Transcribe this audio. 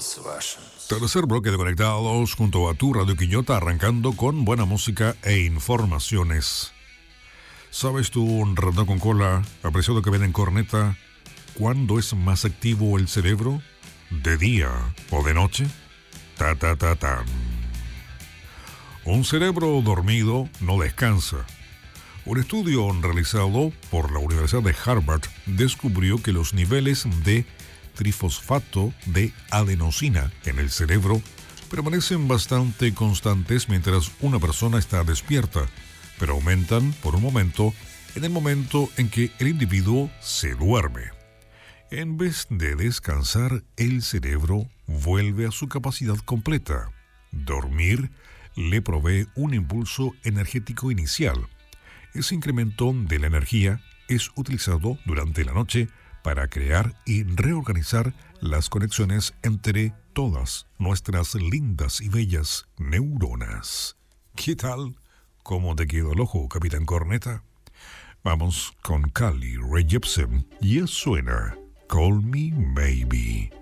Tercer bloque de Conectados junto a tu Radio Quillota, arrancando con buena música e informaciones. ¿Sabes tú, ratón con cola, apreciado que ven en corneta, cuándo es más activo el cerebro? ¿De día o de noche? Ta. Un cerebro dormido no descansa. Un estudio realizado por la Universidad de Harvard descubrió que los niveles de trifosfato de adenosina en el cerebro permanecen bastante constantes mientras una persona está despierta, pero aumentan por un momento en el momento en que el individuo se duerme. En vez de descansar, el cerebro vuelve a su capacidad completa. Dormir le provee un impulso energético inicial. Ese incremento de la energía es utilizado durante la noche para crear y reorganizar las conexiones entre todas nuestras lindas y bellas neuronas. ¿Qué tal? ¿Cómo te quedó el ojo, Capitán Corneta? Vamos con Carly Rae Jepsen y suena Call Me Maybe.